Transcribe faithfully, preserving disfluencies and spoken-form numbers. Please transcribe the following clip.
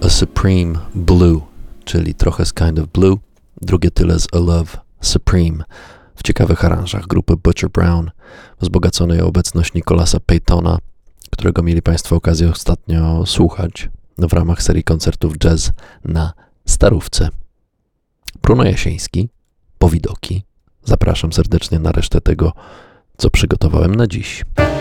A Supreme Blue, czyli trochę z Kind of Blue, drugie tyle z A Love Supreme, w ciekawych aranżach grupy Butcher Brown, wzbogaconej o obecność Nicolasa Paytona, którego mieli Państwo okazję ostatnio słuchać w ramach serii koncertów jazz na Starówce. Bruno Jasiński, Powidoki. Zapraszam serdecznie na resztę tego, co przygotowałem na dziś.